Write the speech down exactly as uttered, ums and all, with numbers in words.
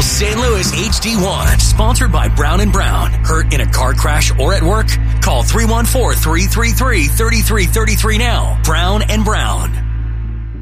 Saint Louis H D one. Sponsored by Brown and Brown. Hurt in a car crash or at work? Call three one four, three three three, three three three three now. Brown and Brown.